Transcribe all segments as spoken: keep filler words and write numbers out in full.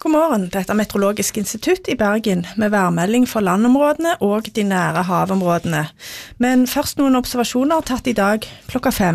God morgen, dette er Meteorologisk institutt i Bergen med værmelding for landområdene og de nære havområdene. Men først noen observasjoner tatt i dag klokka fem.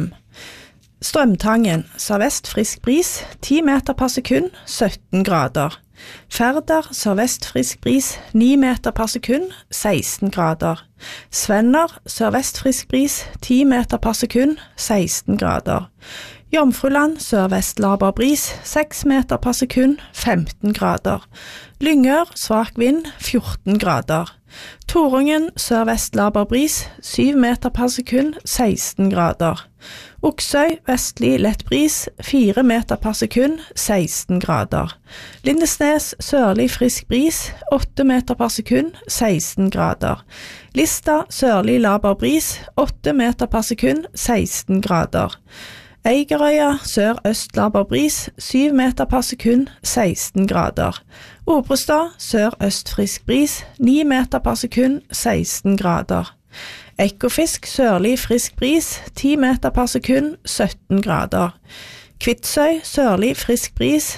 Strømtangen, sørvest frisk bris, ti meter per sekund, sytten grader. Færder, sørvest frisk bris, ni meter per sekund, seksten grader. Svenner, sørvest frisk bris, ti meter per sekund, seksten grader. Jomfruland, sørvest laber bris, seks meter per sekund, femten grader. Lyngør, svak vind, fjorten grader. Torungen, sørvest laber bris, syv meter per sekund, seksten grader. Oksøy, vestlig lett bris, fire meter per sekund, seksten grader. Lindesnes, sørlig frisk bris, åtte meter per sekund, seksten grader. Lista, sørlig laber bris, åtte meter per sekund, seksten grader. Eigerøya, sør-øst laber bris, syv meter per sekund, seksten grader. Obrestad, sør-øst frisk bris, ni meter per sekund, seksten grader. Ekofisk, sørlig frisk bris, ti meter per sekund, sytten grader. Kvitsøy, sørlig frisk bris,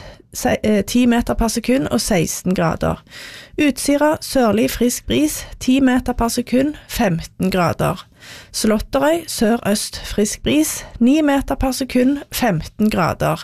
ti meter per sekund og seksten grader. Utsira, sørlig frisk bris, ti meter per sekund, femten grader. Slåtterøy, sør-øst frisk bris, ni meter per sekund, femten grader.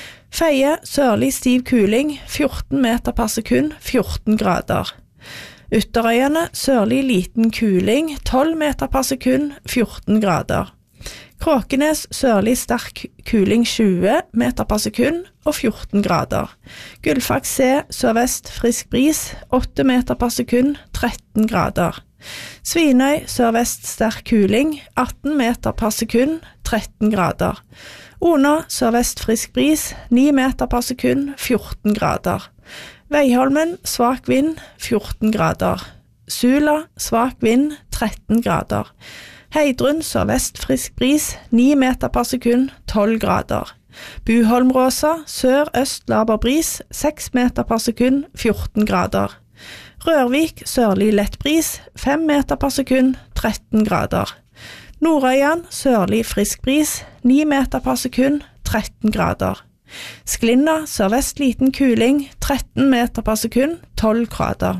Feie, sørlig stiv kuling, fjorten meter per sekund, fjorten grader. Ytterøyene, sørlig liten kuling, tolv meter per sekund, fjorten grader. Kråkenes, sørlig sterk kuling, tjue meter per sekund og fjorten grader. Gullfaks C, sørvest frisk bris, åtte meter per sekund, tretten grader. Svinøy, sørvest sterk kuling, atten meter per sekund, tretten grader. Ona, sørvest frisk bris, ni meter per sekund, fjorten grader. Veiholmen, svak vind, fjorten grader. Sula, svak vind, tretten grader. Heidrun, sørvest frisk bris, ni meter per sekund, tolv grader. Buholmråsa, sør-øst laber bris, seks meter per sekund, fjorten grader. Rørvik, sørlig lett bris, fem meter per sekund, tretten grader. Nordøyan, sørlig frisk bris, ni meter per sekund, tretten grader. Sklinda, sørvest liten kuling, tretten meter per sekund, tolv grader.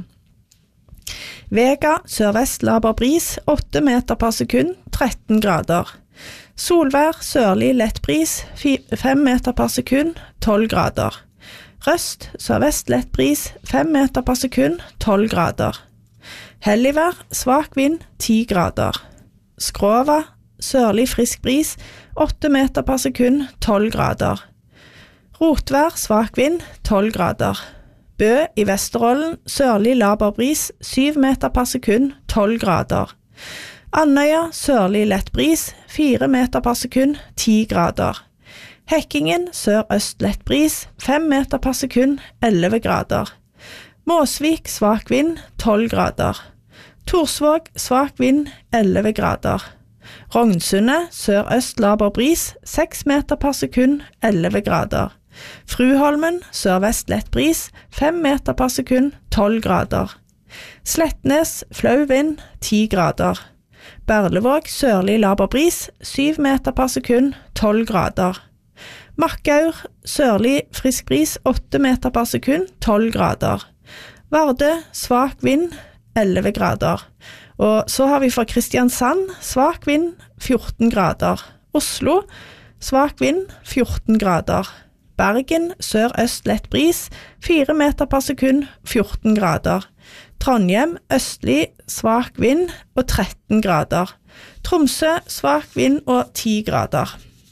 Vega, sørvest laber bris, åtte meter per sekund, tretten grader. Solvær, sørlig lett bris, fem meter per sekund, tolv grader. Røst, sørvest lett bris, fem meter per sekund, tolv grader. Helligvær, svak vind, ti grader. Skrova, sørlig frisk bris, åtte meter per sekund, tolv grader. Rotvær, svak vind, tolv grader. Bø i Vesterålen, sørlig laber bris, syv meter per sekund, tolv grader. Andøya, sørlig lett bris, fire meter per sekund, ti grader. Hekkingen, sør-øst lett bris, fem meter per sekund, elleve grader. Måsvik, svak vind, tolv grader. Torsvåg, svak vind, elleve grader. Rognsundet, sør-øst laber bris, seks meter per sekund, elleve grader. Fruholmen, sørvest lett bris, fem meter per sekund, tolv grader. Slettnes, flau vind, ti grader. Berlevåg, sørlig laber bris, syv meter per sekund, tolv grader. Makkaur, sørlig frisk bris, åtte meter per sekund, tolv grader. Vardø, svak vind, elleve grader. Og så har vi for Kristiansand, svak vind, fjorten grader. Oslo, svak vind, fjorten grader. Bergen, sør-øst lett bris, fire meter per sekund, fjorten grader. Trondheim, østlig, svak vind og tretten grader. Tromsø, svak vind og ti grader.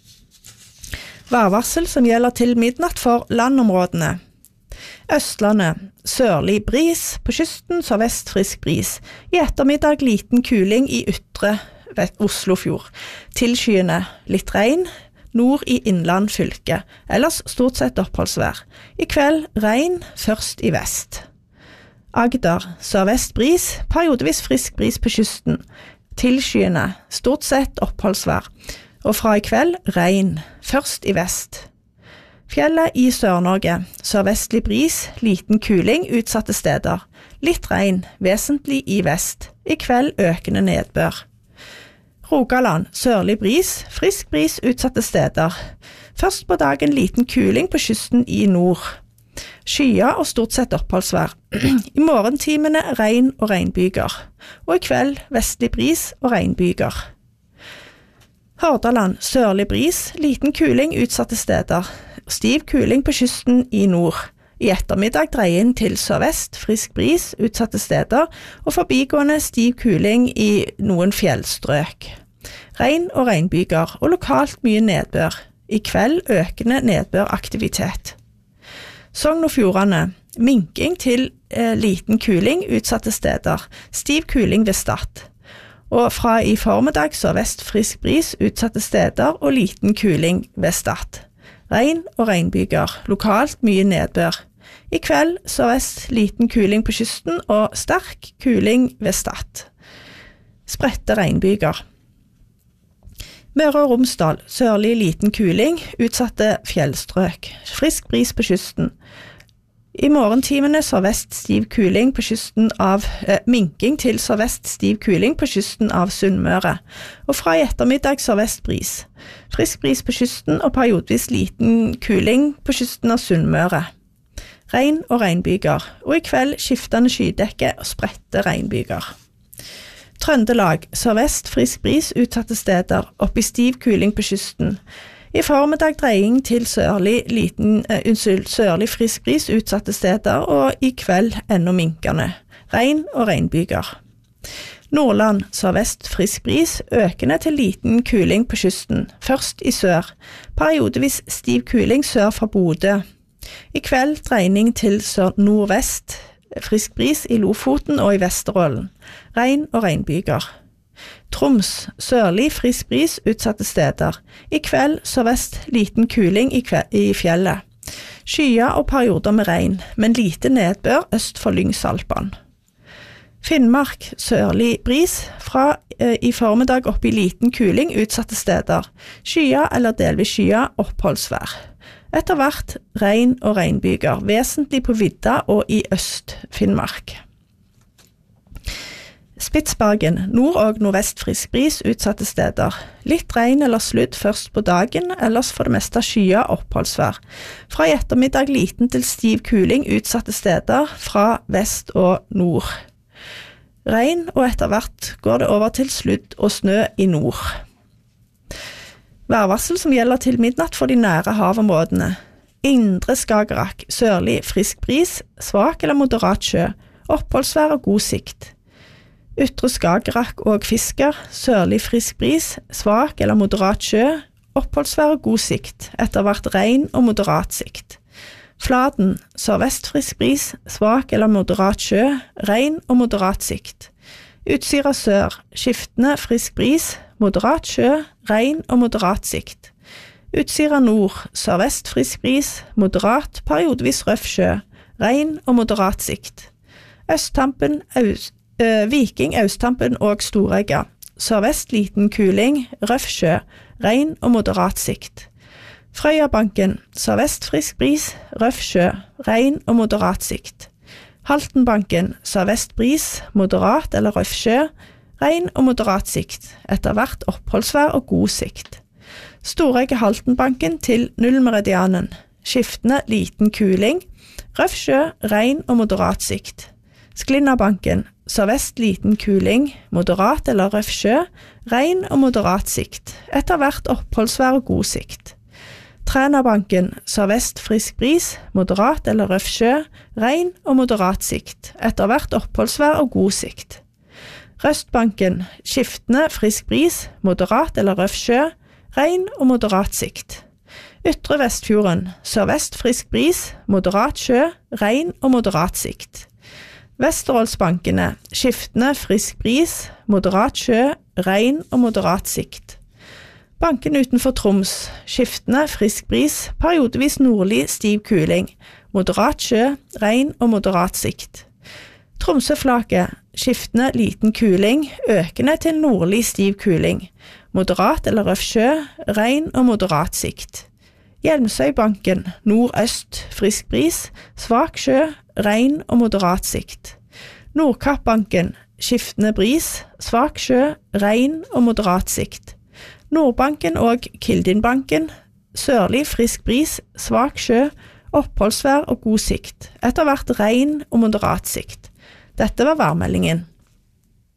Værvarsel som gjelder til midnatt for landområdene. Østlandet, sørlig bris, på kysten sørvest frisk bris. I ettermiddag liten kuling i ytre Oslofjord. Tilskyende, litt regn, nord i innland fylke, ellers stort sett oppholdsvær. I kveld regn, først i vest. Agder, sørvest bris, periodevis frisk bris på kysten. Tilskyende, stort sett oppholdsvær. Og fra i kveld regn, først i vest. Fjellet i Sør-Norge, sørvestlig bris, liten kuling utsatte steder. Litt regn, vesentlig i vest. I kveld økende nedbør. Rogaland, sørlig bris, frisk bris utsatte steder. Først på dagen liten kuling på kysten i nord. Skyer og stort sett oppholdsvær. I morgentimene regn og regnbyger, og i kveld vestlig bris og regnbyger. Hordaland, sørlig bris, liten kuling utsatte steder, stiv kuling på kysten i nord. I ettermiddag dreien til sørvest, frisk bris utsatte steder, og forbigående stiv kuling i noen fjellstrøk. Regn og regnbyger, og lokalt mye nedbør. I kveld økende nedbøraktivitet. Sogn og Fjordane, minking til eh, liten kuling utsatte steder, stiv kuling ved Stad. Og fra i formiddag sørvest frisk bris utsatte steder og liten kuling ved Stad. Regn og regnbyger, lokalt mye nedbør. I kveld sørvest liten kuling på kysten og sterk kuling ved Stad. Spredte regnbyger. Møre og Romsdal, sørlig liten kuling, utsatte fjellstrøk. Frisk bris på kysten. I morgentimene sørvest stiv kuling på kysten av eh, minking til sørvest stiv kuling på kysten av Sunnmøre, og fra i ettermiddag sørvest bris. Frisk bris på kysten og periodvis liten kuling på kysten av Sunnmøre. Regn og regnbyger, og i kveld skiftende skydekke og spredte regnbyger. Trøndelag, sørvest frisk bris utsatte steder, opp i stiv kuling på kysten. I formiddag dreying til sørlig, liten, uh, unnskyld, sørlig frisk bris utsatte steder, og i kveld enda minkende. Regn og regnbyger. Nordland, sørvest frisk bris, økende til liten kuling på kysten, først i sør. Periodevis stiv kuling sør for Bodø. I kveld dreyning til sør-nordvest, frisk bris i Lofoten og i Vesterålen. Regn og regnbyger. Troms, sørlig frisk bris utsatte steder. I kveld sørvest liten kuling i, i fjellet. Skyer og perioder med regn, men lite nedbør øst for Lyngsalpan. Finnmark, sørlig bris, fra eh, i formiddag opp i liten kuling utsatte steder. Skyer eller delvis skyer, oppholdsvær. Etter hvert regn og regnbyger, vesentlig på vidda og i Øst-Finnmark. Spitsbergen, nord- og nordvest frisk bris utsatte steder. Litt regn eller sludd først på dagen, ellers for det meste skyer oppholdsvær. Fra i ettermiddag liten til stiv kuling utsatte steder fra vest og nord. Regn, og etter hvert går det over til sludd og snø i nord. Værvarsel som gjelder til midnatt for de nære havområdene. Indre Skagerrak, sørlig frisk bris, svak eller moderat sjø, oppholdsvær og god sikt. Ytre Skagerrak og Fisker, sørlig frisk bris, svak eller moderat sjø, oppholdsvær og god sikt, etter hvert regn og moderat sikt. Fladen, sørvest frisk bris, svak eller moderat sjø, regn og moderat sikt. Utsira sør, skiftende frisk bris, moderat sjø, regn og moderat sikt. Utsira nord, sørvest frisk bris, moderat, periodevis røff sjø, regn og moderat sikt. Østtampen, Aus Uh, Viking, Austtampen og Storegga. Sørvest liten kuling, røff sjø, regn og moderat sikt. Frøyabanken, sørvest frisk bris, røff sjø, regn og moderat sikt. Haltenbanken, sørvest bris, moderat eller røff sjø, regn og moderat sikt, etter hvert oppholdsvær og god sikt. Storegga Haltenbanken til nullmeridianen, skiftende liten kuling, røff sjø, regn og moderat sikt. Sklinnabanken, sørvest liten kuling, moderat eller røff sjø, regn og moderat sikt, etter hvert oppholdsvær og god sikt. Trænabanken, sørvest frisk bris, moderat eller røff sjø, regn og moderat sikt, etter hvert oppholdsvær og god sikt. Røstbanken, skiftende frisk bris, moderat eller røff sjø, regn og moderat sikt. Ytre Vestfjorden, sørvest frisk bris, moderat sjø, regn og moderat sikt. Vesterålsbankene, skiftende frisk bris, moderat sjø, regn og moderat sikt. Banken utenfor Troms, skiftende frisk bris, periodevis nordlig stiv kuling, moderat sjø, regn og moderat sikt. Tromsøflaket, skiftende liten kuling, økende til nordlig stiv kuling, moderat eller røff sjø, regn og moderat sikt. Hjelmsøybanken, nordøst, frisk bris, svak sjø, regn og moderat sikt. Nordkappbanken, skiftende bris, svak sjø, regn og moderat sikt. Nordbanken og Kildinbanken, sørlig frisk bris, svak sjø, oppholdsvær og god sikt, etter hvert regn og moderat sikt. Dette var værmeldingen.